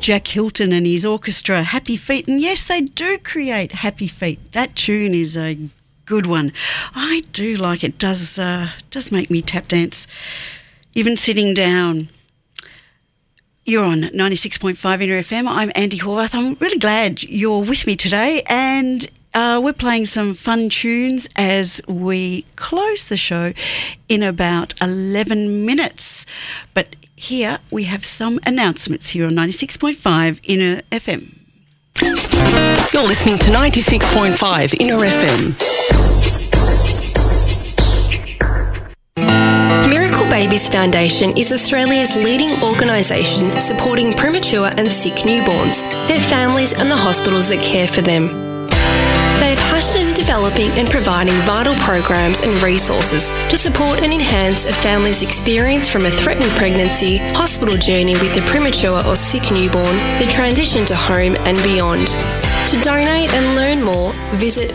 Jack Hilton and his orchestra, Happy Feet. And yes, they do create happy feet. That tune is a good one. I do like it. Does make me tap dance, even sitting down. You're on 96.5 Inner FM. I'm Andy Horvath. I'm really glad you're with me today, and we're playing some fun tunes as we close the show in about 11 minutes. But here we have some announcements here on 96.5 Inner FM. You're listening to 96.5 Inner FM. Miracle Babies Foundation is Australia's leading organisation supporting premature and sick newborns, their families and the hospitals that care for them. They are passionate in developing and providing vital programs and resources to support and enhance a family's experience from a threatened pregnancy, hospital journey with a premature or sick newborn, the transition to home and beyond. To donate and learn more, visit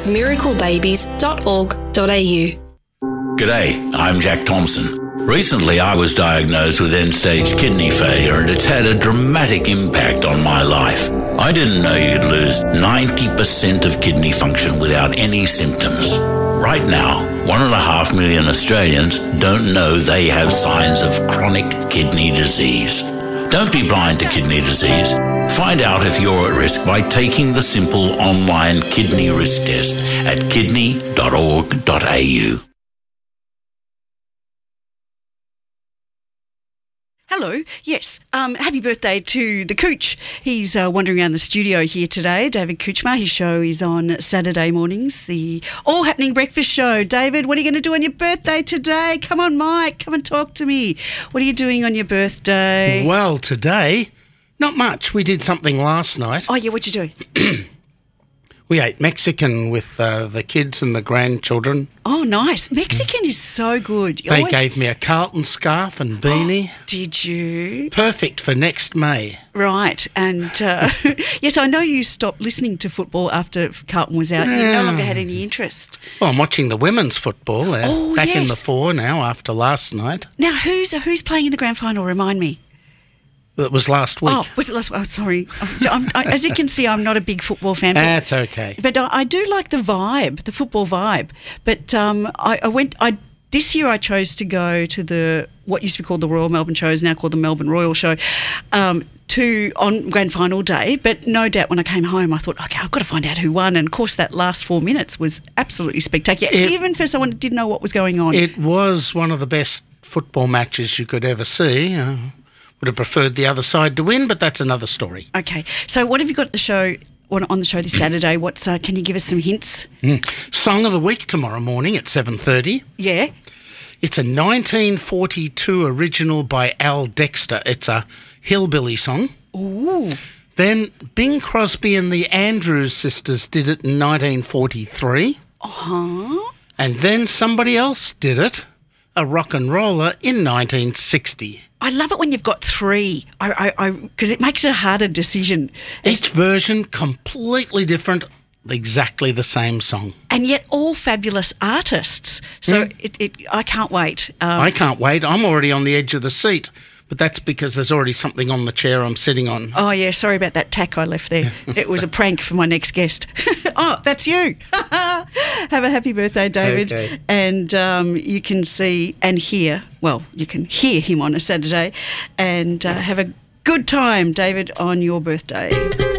miraclebabies.org.au. G'day, I'm Jack Thompson. Recently I was diagnosed with end-stage kidney failure, and it's had a dramatic impact on my life. I didn't know you'd lose 90% of kidney function without any symptoms. Right now, 1.5 million Australians don't know they have signs of chronic kidney disease. Don't be blind to kidney disease. Find out if you're at risk by taking the simple online kidney risk test at kidney.org.au. Hello. Yes. Happy birthday to the Cooch. He's wandering around the studio here today, David Coochmar. His show is on Saturday mornings, the All Happening Breakfast Show. David, what are you going to do on your birthday today? Come on, Mike. Come and talk to me. What are you doing on your birthday? Well, today, not much. We did something last night. Oh, yeah. What'd you do? We ate Mexican with the kids and the grandchildren. Oh, nice. Mexican is so good. They gave me a Carlton scarf and beanie. Oh, did you? Perfect for next May. Right. And, yes, I know you stopped listening to football after Carlton was out. You no longer had any interest. Well, I'm watching the women's football. They're back in the 4 now after last night. Now, who's playing in the grand final? Remind me. It was last week. Oh, was it last week? Oh, sorry. As you can see, I'm not a big football fan. That's okay. But I do like the vibe, the football vibe. But this year I chose to go to what used to be called the Royal Melbourne Show, is now called the Melbourne Royal Show, on grand final day. But no doubt when I came home, I thought, okay, I've got to find out who won. And, of course, that last 4 minutes was absolutely spectacular, even for someone who didn't know what was going on. It was one of the best football matches you could ever see. Would have preferred the other side to win, but that's another story. Okay. So what have you got at the show, on the show this Saturday? Can you give us some hints? Song of the Week tomorrow morning at 7:30. Yeah. It's a 1942 original by Al Dexter. It's a hillbilly song. Ooh. Then Bing Crosby and the Andrews Sisters did it in 1943. Uh-huh. And then somebody else did it, a rock and roller, in 1960. I love it when you've got three, because it makes it a harder decision. Each version completely different, exactly the same song. And yet all fabulous artists. So I can't wait. I can't wait. I'm already on the edge of the seat, but that's because there's already something on the chair I'm sitting on. Oh, yeah, sorry about that tack I left there. It was a prank for my next guest. Oh, that's you. Have a happy birthday, David. Okay. And you can see and hear, you can hear him on a Saturday, and have a good time, David, on your birthday.